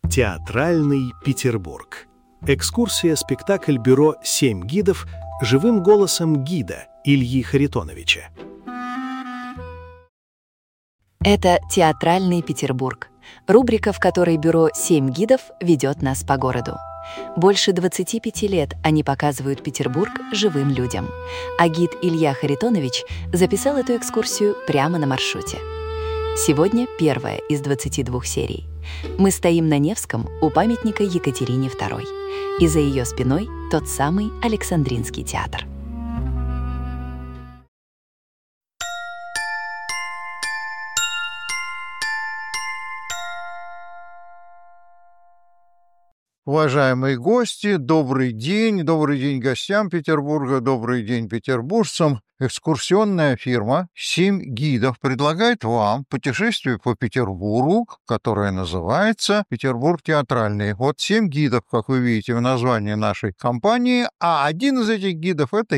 Театральный Петербург. Экскурсия-спектакль бюро «7 гидов» живым голосом гида Ильи Харитоновича. Это «Театральный Петербург», рубрика, в которой бюро «7 гидов» ведет нас по городу. Больше 25 лет они показывают Петербург живым людям. А гид Илья Харитонович записал эту экскурсию прямо на маршруте. Сегодня первая из 22 серий. Мы стоим на Невском у памятника Екатерине II. И за ее спиной тот самый Александринский театр. Уважаемые гости, добрый день гостям Петербурга, добрый день петербуржцам. Экскурсионная фирма «7 гидов» предлагает вам путешествие по Петербургу, которое называется «Петербург театральный». Вот 7 гидов, как вы видите в названии нашей компании, а один из этих гидов — это